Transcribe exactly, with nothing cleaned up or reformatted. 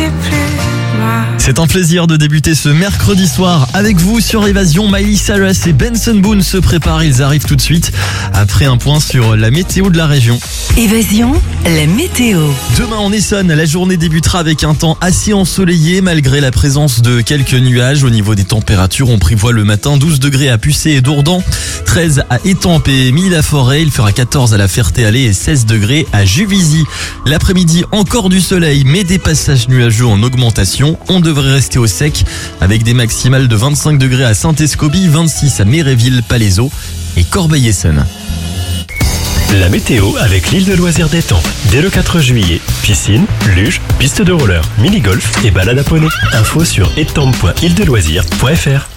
plus loin. C'est un plaisir de débuter ce mercredi soir avec vous sur Évasion. Miley Cyrus et Benson Boone se préparent, ils arrivent tout de suite après un point sur la météo de la région. Évasion, la météo. Demain en Essonne, la journée débutera avec un temps assez ensoleillé malgré la présence de quelques nuages. Au niveau des températures, on prévoit le matin douze degrés à Pucé et Dourdan, treize à Étampes et Mille-la-Forêt. Il fera quatorze à la Ferté-Alais et seize degrés à Juvisy. L'après-midi, encore du soleil mais des passages nuageux en augmentation. On devrait rester au sec avec des maximales de vingt-cinq degrés à Saint-Escobie, vingt-six à Méréville, Palaiseau et Corbeil-Essonnes. La météo avec l'île de loisirs d'Étampes. Dès le quatre juillet, piscine, luge, piste de roller, mini-golf et balade à poney. Info sur étampes point île de loisirs point f r.